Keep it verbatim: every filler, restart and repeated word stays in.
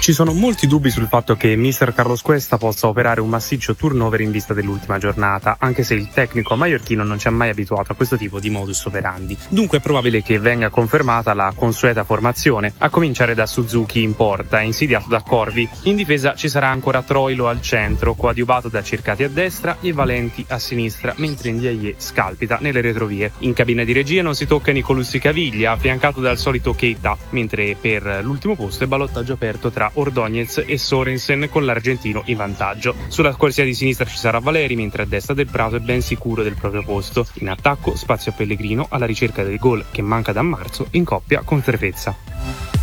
Ci sono molti dubbi sul fatto che mister Carlos Cuesta possa operare un massiccio turnover in vista dell'ultima giornata, anche se il tecnico maiorchino non ci ha mai abituato a questo tipo di modus operandi. Dunque è probabile che venga confermata la consueta formazione, a cominciare da Suzuki in porta, insidiato da Corvi. In difesa ci sarà ancora Troilo al centro, coadiuvato da Cercati a destra e Valenti a sinistra, mentre Ndiaye scalpita nelle retrovie. In cabina di regia non si tocca Nicolussi Caviglia, affiancato dal solito Keita, mentre per l'ultimo posto è ballottaggio aperto tra Ordóñez e Sorensen con l'argentino in vantaggio. Sulla corsia di sinistra ci sarà Valeri, mentre a destra Del Prato è ben sicuro del proprio posto. In attacco spazio a Pellegrino alla ricerca del gol che manca da marzo in coppia con Trepezza.